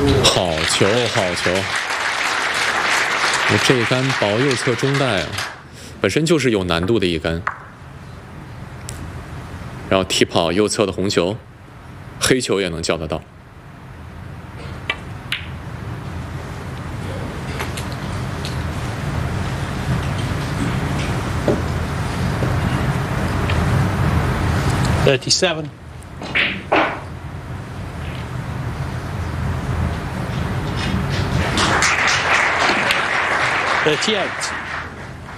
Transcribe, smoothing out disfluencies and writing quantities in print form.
好球，好球！这一杆保右侧中带啊，本身就是有难度的一杆。然后踢跑右侧的红球，黑球也能叫得到。 37. 38.